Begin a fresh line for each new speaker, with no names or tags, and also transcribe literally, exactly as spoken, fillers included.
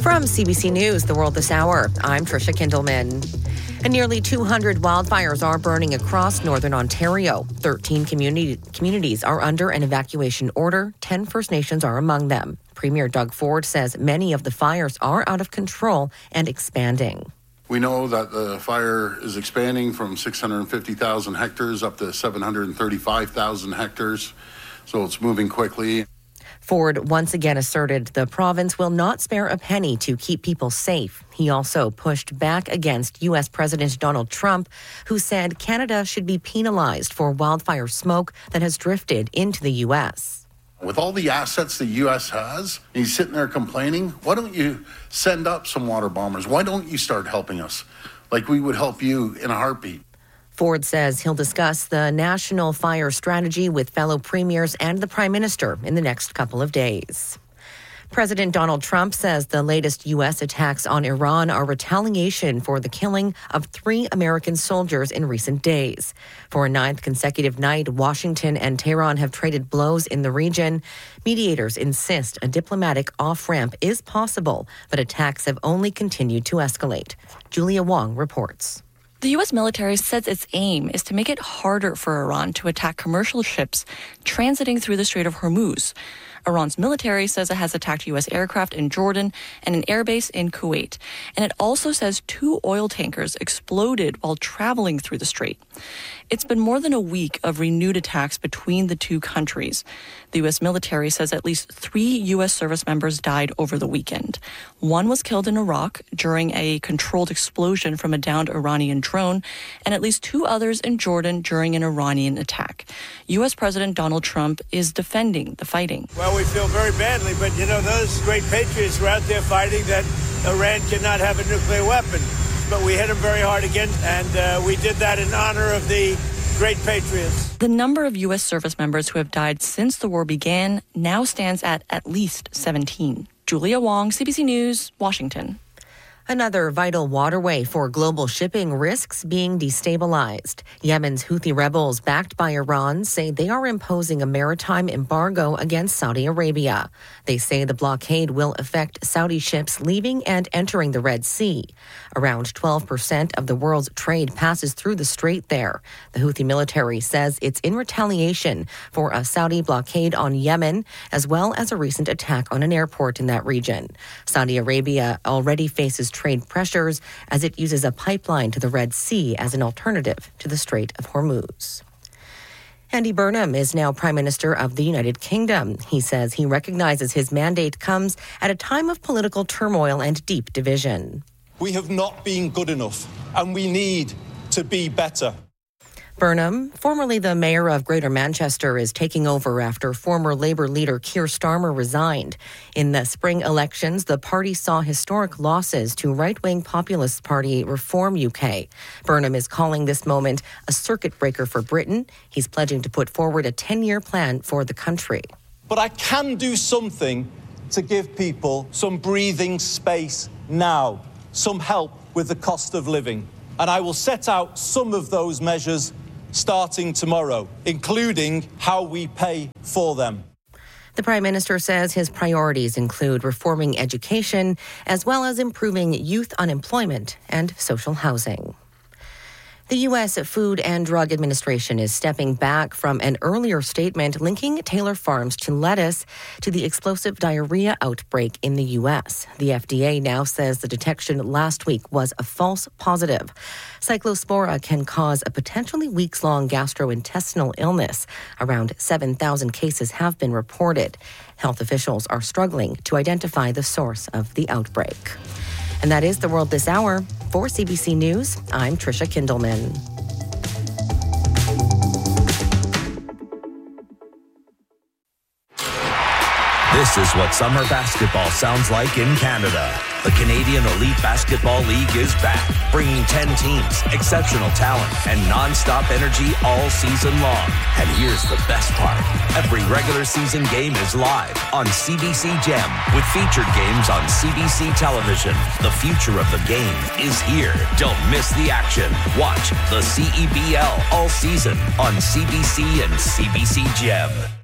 From C B C News, The World This Hour, I'm Trisha Kindleman. And nearly two hundred wildfires are burning across northern Ontario. thirteen community, communities are under an evacuation order. ten First Nations are among them. Premier Doug Ford says many of the fires are out of control and expanding.
We know that the fire is expanding from six hundred fifty thousand hectares up to seven hundred thirty-five thousand hectares, so it's moving quickly.
Ford once again asserted the province will not spare a penny to keep people safe. He also pushed back against U S President Donald Trump, who said Canada should be penalized for wildfire smoke that has drifted into the U S.
With all the assets the U S has, and he's sitting there complaining, why don't you send up some water bombers? Why don't you start helping us like we would help you in a heartbeat?
Ford says he'll discuss the national fire strategy with fellow premiers and the Prime Minister in the next couple of days. President Donald Trump says the latest U S attacks on Iran are retaliation for the killing of three American soldiers in recent days. For a ninth consecutive night, Washington and Tehran have traded blows in the region. Mediators insist a diplomatic off-ramp is possible, but attacks have only continued to escalate. Julia Wong reports.
The U S military says its aim is to make it harder for Iran to attack commercial ships transiting through the Strait of Hormuz. Iran's military says it has attacked U S aircraft in Jordan and an airbase in Kuwait. And it also says two oil tankers exploded while traveling through the strait. It's been more than a week of renewed attacks between the two countries. The U S military says at least three U S service members died over the weekend. One was killed in Iraq during a controlled explosion from a downed Iranian drone, and at least two others in Jordan during an Iranian attack. U S President Donald Trump is defending the fighting.
Well, we feel very badly, but you know, those great patriots were out there fighting that Iran cannot have a nuclear weapon. But we hit them very hard again, and uh, we did that in honor of the great patriots.
The number of U S service members who have died since the war began now stands at at least seventeen. Julia Wong, C B C News, Washington.
Another vital waterway for global shipping risks being destabilized. Yemen's Houthi rebels, backed by Iran, say they are imposing a maritime embargo against Saudi Arabia. They say the blockade will affect Saudi ships leaving and entering the Red Sea. Around twelve percent of the world's trade passes through the strait there. The Houthi military says it's in retaliation for a Saudi blockade on Yemen, as well as a recent attack on an airport in that region. Saudi Arabia already faces trade pressures as it uses a pipeline to the Red Sea as an alternative to the Strait of Hormuz. Andy Burnham is now Prime Minister of the United Kingdom. He says he recognizes his mandate comes at a time of political turmoil and deep division.
We have not been good enough, and we need to be better.
Burnham, formerly the mayor of Greater Manchester, is taking over after former Labour leader Keir Starmer resigned. In the spring elections, the party saw historic losses to right-wing populist party Reform U K. Burnham is calling this moment a circuit breaker for Britain. He's pledging to put forward a ten-year plan for the country.
But I can do something to give people some breathing space now, some help with the cost of living. And I will set out some of those measures starting tomorrow, including how we pay for them.
The Prime Minister says his priorities include reforming education, as well as improving youth unemployment and social housing. The U S Food and Drug Administration is stepping back from an earlier statement linking Taylor Farms to lettuce to the explosive diarrhea outbreak in the U S. The F D A now says the detection last week was a false positive. Cyclospora can cause a potentially weeks-long gastrointestinal illness. Around seven thousand cases have been reported. Health officials are struggling to identify the source of the outbreak. And that is The World This Hour. For C B C News, I'm Trisha Kindleman.
This is what summer basketball sounds like in Canada. The Canadian Elite Basketball League is back, bringing ten teams, exceptional talent, and non-stop energy all season long. And here's the best part. Every regular season game is live on C B C Gem with featured games on C B C television. The future of the game is here. Don't miss the action. Watch the C E B L all season on C B C and C B C Gem.